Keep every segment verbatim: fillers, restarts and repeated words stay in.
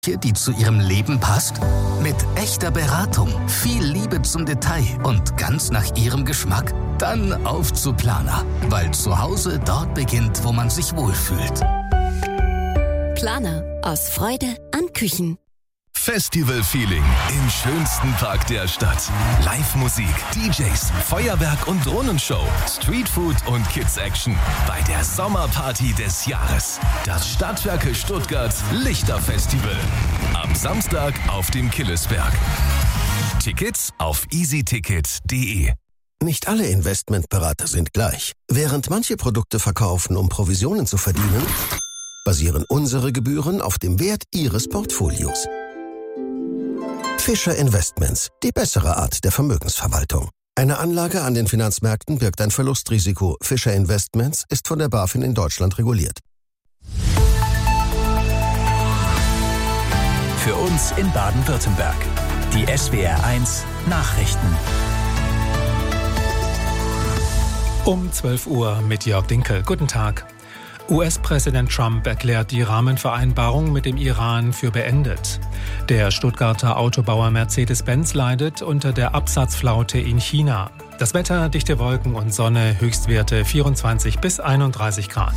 die zu Ihrem Leben passt? Mit echter Beratung, viel Liebe zum Detail und ganz nach Ihrem Geschmack? Dann auf zu Planer, weil zu Hause dort beginnt, wo man sich wohlfühlt. Planer, aus Freude an Küchen. Festival-Feeling im schönsten Park der Stadt. Live-Musik, D Js, Feuerwerk und Drohnenshow, Streetfood und Kids-Action. Bei der Sommerparty des Jahres. Das Stadtwerke Stuttgart Lichterfestival. Am Samstag auf dem Killesberg. Tickets auf easyticket punkt de. Nicht alle Investmentberater sind gleich. Während manche Produkte verkaufen, um Provisionen zu verdienen, basieren unsere Gebühren auf dem Wert Ihres Portfolios. Fischer Investments, die bessere Art der Vermögensverwaltung. Eine Anlage an den Finanzmärkten birgt ein Verlustrisiko. Fischer Investments ist von der BaFin in Deutschland reguliert. Für uns in Baden-Württemberg. Die S W R eins Nachrichten. Um zwölf Uhr mit Jörg Dinkel. Guten Tag. U S-Präsident Trump erklärt die Rahmenvereinbarung mit dem Iran für beendet. Der Stuttgarter Autobauer Mercedes-Benz leidet unter der Absatzflaute in China. Das Wetter, dichte Wolken und Sonne, Höchstwerte vierundzwanzig bis einunddreißig Grad.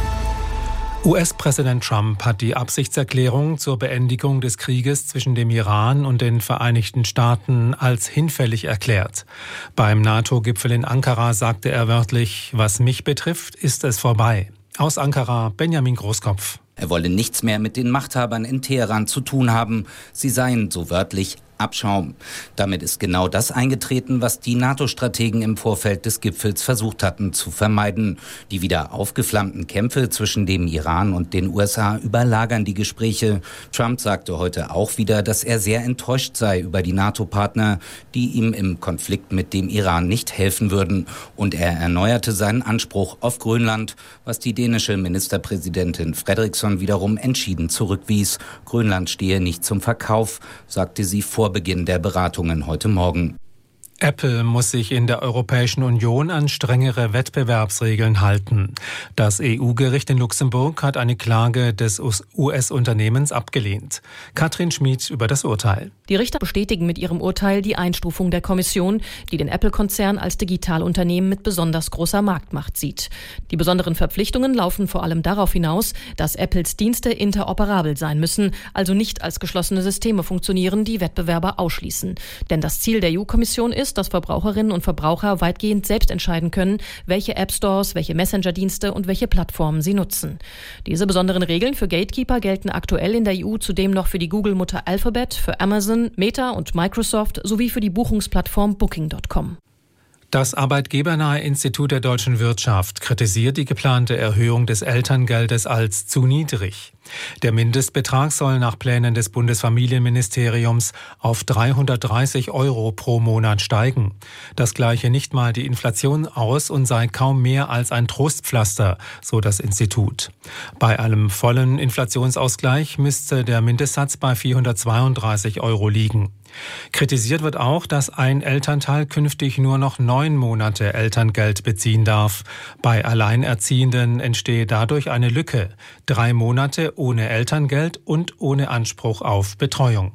U S-Präsident Trump hat die Absichtserklärung zur Beendigung des Krieges zwischen dem Iran und den Vereinigten Staaten als hinfällig erklärt. Beim NATO-Gipfel in Ankara sagte er wörtlich: Was mich betrifft, ist es vorbei. Aus Ankara, Benjamin Großkopf. Er wolle nichts mehr mit den Machthabern in Teheran zu tun haben. Sie seien, so wörtlich, Abschaum. Damit ist genau das eingetreten, was die NATO-Strategen im Vorfeld des Gipfels versucht hatten zu vermeiden. Die wieder aufgeflammten Kämpfe zwischen dem Iran und den U S A überlagern die Gespräche. Trump sagte heute auch wieder, dass er sehr enttäuscht sei über die NATO-Partner, die ihm im Konflikt mit dem Iran nicht helfen würden. Und er erneuerte seinen Anspruch auf Grönland, was die dänische Ministerpräsidentin Frederiksen wiederum entschieden zurückwies. Grönland stehe nicht zum Verkauf, sagte sie vor Beginn der Beratungen heute Morgen. Apple muss sich in der Europäischen Union an strengere Wettbewerbsregeln halten. Das E U-Gericht in Luxemburg hat eine Klage des U S-Unternehmens abgelehnt. Katrin Schmid über das Urteil. Die Richter bestätigen mit ihrem Urteil die Einstufung der Kommission, die den Apple-Konzern als Digitalunternehmen mit besonders großer Marktmacht sieht. Die besonderen Verpflichtungen laufen vor allem darauf hinaus, dass Apples Dienste interoperabel sein müssen, also nicht als geschlossene Systeme funktionieren, die Wettbewerber ausschließen. Denn das Ziel der E U-Kommission ist, dass Verbraucherinnen und Verbraucher weitgehend selbst entscheiden können, welche App-Stores, welche Messenger-Dienste und welche Plattformen sie nutzen. Diese besonderen Regeln für Gatekeeper gelten aktuell in der E U zudem noch für die Google-Mutter Alphabet, für Amazon, Meta und Microsoft sowie für die Buchungsplattform Booking Punkt com. Das Arbeitgebernahe Institut der deutschen Wirtschaft kritisiert die geplante Erhöhung des Elterngeldes als zu niedrig. Der Mindestbetrag soll nach Plänen des Bundesfamilienministeriums auf dreihundertdreißig Euro pro Monat steigen. Das gleiche nicht mal die Inflation aus und sei kaum mehr als ein Trostpflaster, so das Institut. Bei einem vollen Inflationsausgleich müsste der Mindestsatz bei vierhundertzweiunddreißig Euro liegen. Kritisiert wird auch, dass ein Elternteil künftig nur noch neun Monate Elterngeld beziehen darf. Bei Alleinerziehenden entstehe dadurch eine Lücke. Drei Monate ohne Elterngeld und ohne Anspruch auf Betreuung.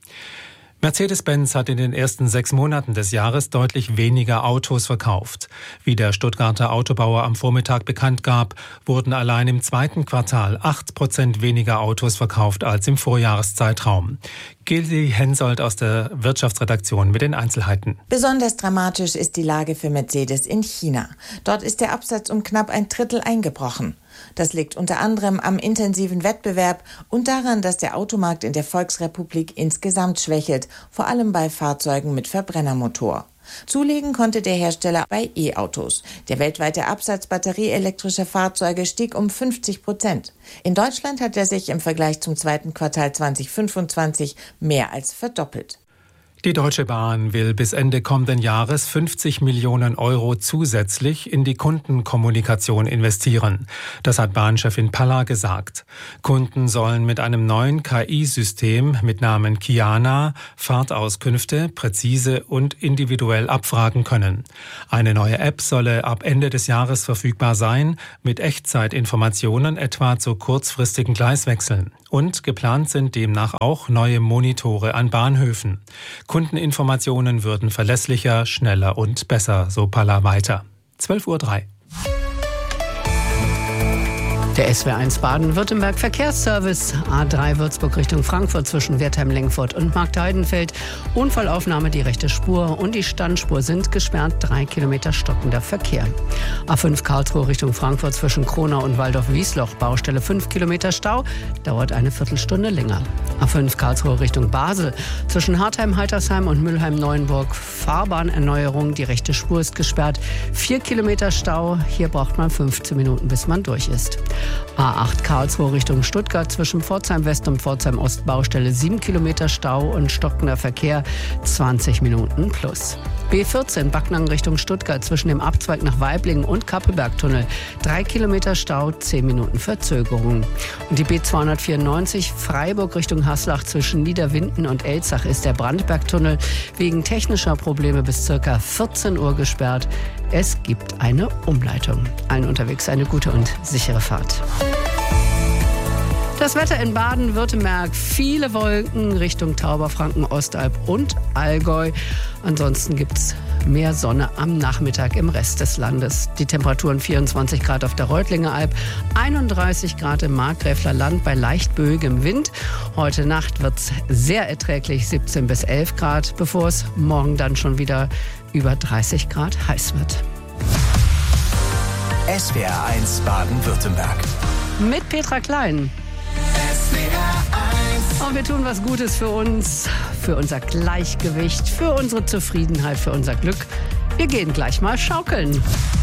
Mercedes-Benz hat in den ersten sechs Monaten des Jahres deutlich weniger Autos verkauft. Wie der Stuttgarter Autobauer am Vormittag bekannt gab, wurden allein im zweiten Quartal acht Prozent weniger Autos verkauft als im Vorjahreszeitraum. Gildi Hensoldt aus der Wirtschaftsredaktion mit den Einzelheiten. Besonders dramatisch ist die Lage für Mercedes in China. Dort ist der Absatz um knapp ein Drittel eingebrochen. Das liegt unter anderem am intensiven Wettbewerb und daran, dass der Automarkt in der Volksrepublik insgesamt schwächelt, vor allem bei Fahrzeugen mit Verbrennermotor. Zulegen konnte der Hersteller bei E-Autos. Der weltweite Absatz batterieelektrischer Fahrzeuge stieg um fünfzig Prozent. In Deutschland hat er sich im Vergleich zum zweiten Quartal zweitausendfünfundzwanzig mehr als verdoppelt. Die Deutsche Bahn will bis Ende kommenden Jahres fünfzig Millionen Euro zusätzlich in die Kundenkommunikation investieren. Das hat Bahnchefin Palla gesagt. Kunden sollen mit einem neuen K I-System mit Namen Kiana Fahrtauskünfte präzise und individuell abfragen können. Eine neue App solle ab Ende des Jahres verfügbar sein, mit Echtzeitinformationen etwa zu kurzfristigen Gleiswechseln. Und geplant sind demnach auch neue Monitore an Bahnhöfen. Kundeninformationen würden verlässlicher, schneller und besser, so Palla weiter. zwölf Uhr drei. Der S W R eins Baden-Württemberg Verkehrsservice. A drei Würzburg Richtung Frankfurt zwischen Wertheim-Lengfurt und Marktheidenfeld. Unfallaufnahme die rechte Spur und die Standspur sind gesperrt. Drei Kilometer stockender Verkehr. A fünf Karlsruhe Richtung Frankfurt zwischen Kronau und Waldorf-Wiesloch. Baustelle fünf Kilometer Stau. Dauert eine Viertelstunde länger. A fünf Karlsruhe Richtung Basel. Zwischen Hartheim-Heitersheim und Mülheim-Neuenburg. Fahrbahnerneuerung. Die rechte Spur ist gesperrt. Vier Kilometer Stau. Hier braucht man fünfzehn Minuten, bis man durch ist. A acht Karlsruhe Richtung Stuttgart zwischen Pforzheim West und Pforzheim Ost Baustelle sieben Kilometer Stau und stockender Verkehr zwanzig Minuten plus. B vierzehn Backnang Richtung Stuttgart zwischen dem Abzweig nach Waiblingen und Kappelbergtunnel drei Kilometer Stau, zehn Minuten Verzögerung. Und die B zweihundertvierundneunzig Freiburg Richtung Haslach zwischen Niederwinden und Elzach ist der Brandbergtunnel wegen technischer Probleme bis ca. vierzehn Uhr gesperrt. Es gibt eine Umleitung. Allen unterwegs eine gute und sichere Fahrt. Das Wetter in Baden-Württemberg, viele Wolken Richtung Tauberfranken, Ostalb und Allgäu. Ansonsten gibt es mehr Sonne am Nachmittag im Rest des Landes. Die Temperaturen vierundzwanzig Grad auf der Reutlinger Alb, einunddreißig Grad im Markgräfler Land bei leicht böigem Wind. Heute Nacht wird es sehr erträglich, siebzehn bis elf Grad, bevor es morgen dann schon wieder über dreißig Grad heiß wird. S W R eins Baden-Württemberg. Mit Petra Klein. Und wir tun was Gutes für uns, für unser Gleichgewicht, für unsere Zufriedenheit, für unser Glück. Wir gehen gleich mal schaukeln.